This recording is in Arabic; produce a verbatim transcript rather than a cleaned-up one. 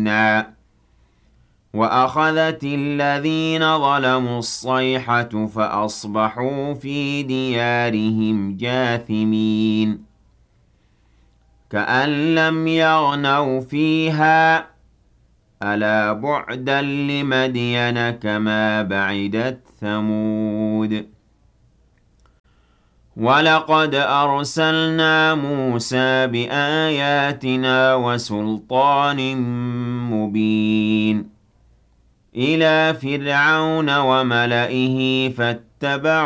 أَهْلَكْنَا وَأَخَذَتِ الَّذِينَ ظَلَمُوا الصَّيْحَةُ فَأَصْبَحُوا فِي دِيَارِهِمْ جَاثِمِينَ كَأَن لَّمْ يَغْنَوْا فِيهَا أَلَا بُعْدًا لِّمَدْيَنَ كَمَا بَعِدَتْ ثَمُودُ وَلَقَدْ أَرْسَلْنَا مُوسَىٰ بِآيَاتِنَا وَسُلْطَانٍ مُّبِينٍ إِلَىٰ فِرْعَوْنَ وَمَلَئِهِ فَاتَّبَعُوا